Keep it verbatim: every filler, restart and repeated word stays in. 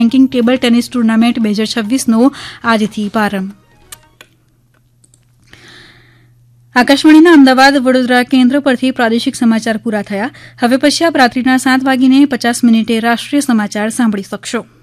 Ranking table tennis tournament બે હજાર છવ્વીસનો આજથી પ્રારંભ. આકાશવાણીના અમદાવાદ વડોદરા કેન્દ્ર પરથી પ્રાદેશિક સમાચાર પૂરા થયા. હવે પછી આપ રાત્રિના સાત વાગીને પચાસ મિનિટે રાષ્ટ્રીય સમાચાર સાંભળી શકશો.